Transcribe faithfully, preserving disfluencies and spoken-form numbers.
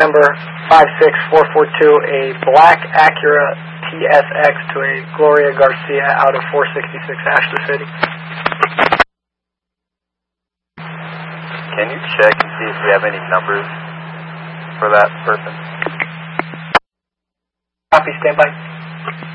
number five six four four two, a black Acura T S X to a Gloria Garcia out of four sixty-six Ashland City. Can you check and see if we have any numbers for that person? Copy, stand by.